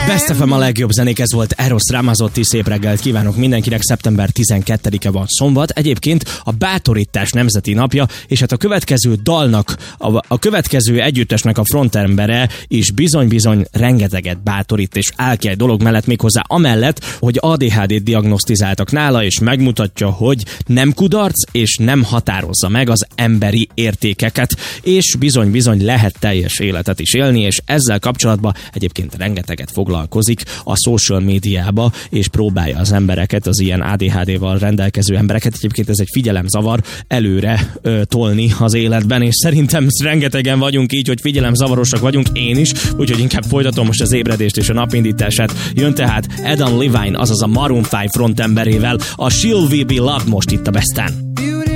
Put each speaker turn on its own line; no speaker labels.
Best FM a legjobb zenék, ez volt Eros Ramazzotti, szép reggelt kívánok mindenkinek, szeptember 12-e van szombat, egyébként a bátorítás nemzeti napja, és hát a következő dalnak, a következő együttesnek a frontembere is bizony-bizony rengeteget bátorít, és áll ki egy dolog mellett, méghozzá amellett, hogy ADHD-t diagnosztizáltak nála, és megmutatja, hogy nem kudarc, és nem határozza meg az emberi értékeket, és bizony-bizony lehet teljes életet is élni, és ezzel kapcsolatban egyébként rengeteget foglalkozik a social médiába, és próbálja az embereket, az ilyen ADHD-val rendelkező embereket, egyébként ez egy figyelemzavar, előre tolni az életben, és szerintem rengetegen vagyunk így, hogy figyelemzavarosak vagyunk, én is, úgyhogy inkább folytatom most az ébredést és a napindítását. Jön tehát Adam Levine, azaz a Maroon 5 frontemberével, a She'll We Be Loved most itt a Besten.